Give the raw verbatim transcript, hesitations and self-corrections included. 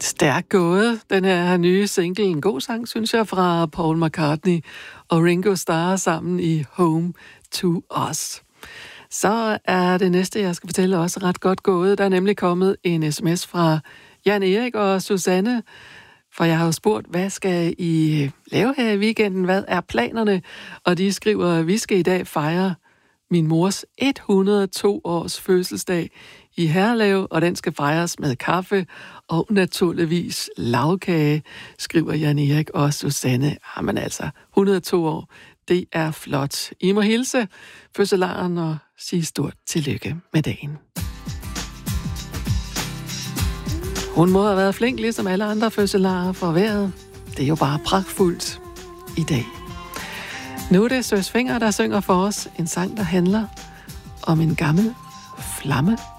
Stærk gået, den her nye single. En god sang, synes jeg, fra Paul McCartney og Ringo Starr sammen i Home to Us. Så er det næste, jeg skal fortælle, også ret godt gået. Der er nemlig kommet en sms fra Jan Erik og Susanne, for jeg har jo spurgt, hvad skal I lave her i weekenden? Hvad er planerne? Og de skriver, at vi skal i dag fejre min mors et hundrede og to års fødselsdag i Herlev, og den skal fejres med kaffe og naturligvis lavkage, skriver Jan Erik og Susanne. Jamen altså, et hundrede og to år, det er flot. I må hilse fødselaren og sige stort tillykke med dagen. Hun må have været flink, ligesom alle andre fødselarer for vejret. Det er jo bare pragtfuldt i dag. Nu er det Søs Fenger, der synger for os en sang, der handler om en gammel flamme.